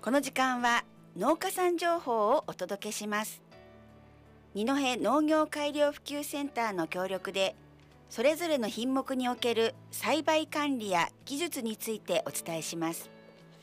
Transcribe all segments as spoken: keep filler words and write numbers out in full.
この時間は農家さん情報をお届けします。二戸農業改良普及センターの協力で、それぞれの品目における栽培管理や技術についてお伝えします。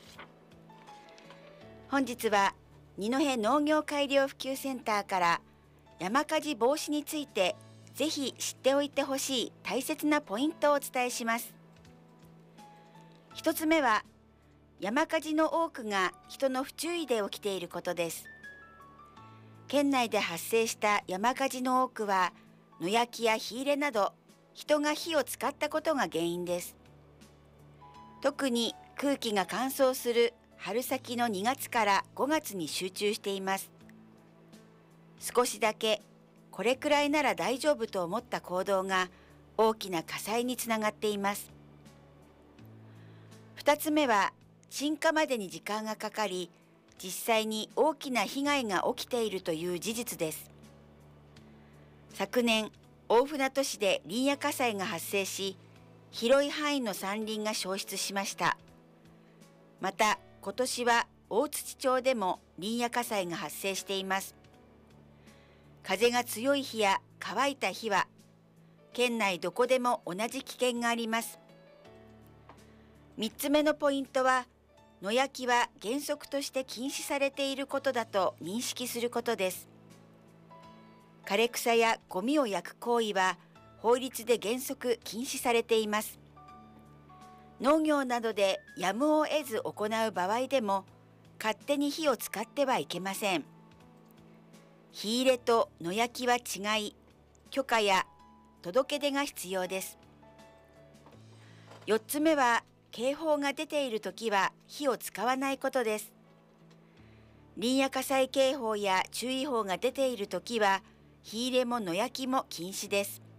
本日は二戸農業改良普及センターから山火事防止についてぜひ知っておいてほしい大切なポイントをお伝えします。一つ目は、山火事の多くが人の不注意で起きていることです。県内で発生した山火事の多くは、野焼きや火入れなど人が火を使ったことが原因です。特に空気が乾燥する春先のにがつからごがつに集中しています。少しだけこれくらいなら大丈夫と思った行動が大きな火災につながっています。二つ目は、鎮火までに時間がかかり、実際に大きな被害が起きているという事実です。昨年、大船渡市で林野火災が発生し、広い範囲の山林が焼失しました。また、今年は大槌町でも林野火災が発生しています。風が強い日や乾いた日は、県内どこでも同じ危険があります。三つ目のポイントは、野焼きは原則として禁止されていることだと認識することです。枯れ草やゴミを焼く行為は法律で原則禁止されています。農業などでやむを得ず行う場合でも、勝手に火を使ってはいけません。火入れと野焼きは違い、許可や届け出が必要です。四つ目は、警報が出ているときは火を使わないことです。林野火災警報や注意報が出ているときは、火入れも野焼きも禁止です。